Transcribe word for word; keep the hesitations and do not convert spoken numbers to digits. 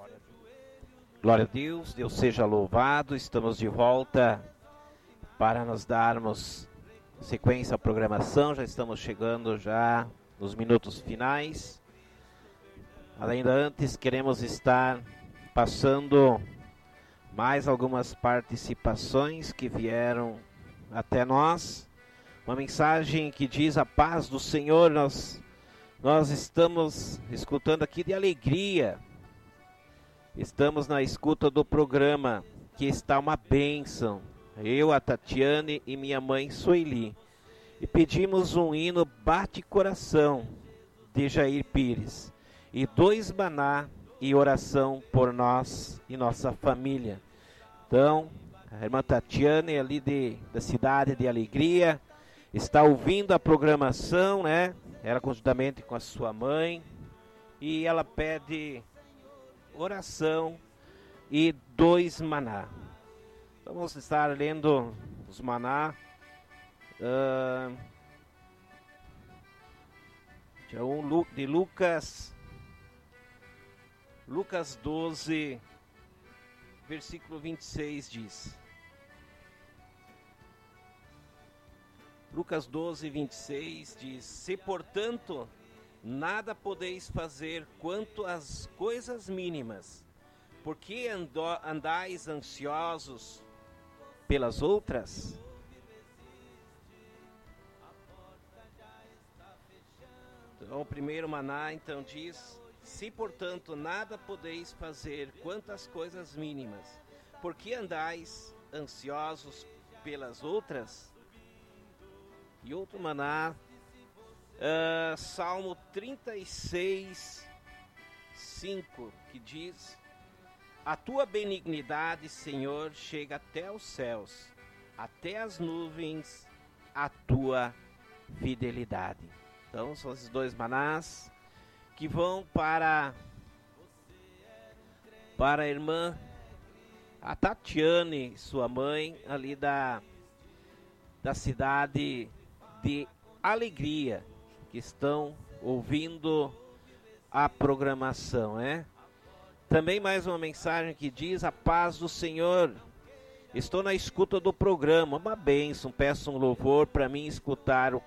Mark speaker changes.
Speaker 1: Glória a Deus, Deus seja louvado. Estamos de volta para nos darmos sequência à programação. Já estamos chegando já nos minutos finais. Ainda antes, queremos estar passando mais algumas participações que vieram até nós. Uma mensagem que diz: a paz do Senhor. Nós, nós estamos escutando aqui de alegria. Estamos na escuta do programa, que está uma bênção. Eu, a Tatiane e minha mãe Sueli. E pedimos um hino Bate Coração, de Jair Pires. E dois maná e oração por nós e nossa família. Então, a irmã Tatiane, ali de, da cidade de Alegria, está ouvindo a programação, né? Ela conjuntamente com a sua mãe. E ela pede oração e dois maná. Então, vamos estar lendo os maná. Uh, um de Lucas, Lucas doze, versículo vinte e seis diz. Lucas doze, vinte e seis diz: se portanto nada podeis fazer quanto às coisas mínimas, porque andais ansiosos pelas outras? Então, o primeiro maná, então, diz: se, portanto, nada podeis fazer quanto às coisas mínimas, porque andais ansiosos pelas outras? E outro maná, uh, Salmo trinta e seis, cinco, que diz: a tua benignidade, Senhor, chega até os céus, até as nuvens, a tua fidelidade. Então, são esses dois manás que vão para, para a irmã, a Tatiane, sua mãe, ali da, da cidade de Alegria, que estão ouvindo a programação, né? Também mais uma mensagem que diz: a paz do Senhor. Estou na escuta do programa, uma bênção. Peço um louvor para mim escutar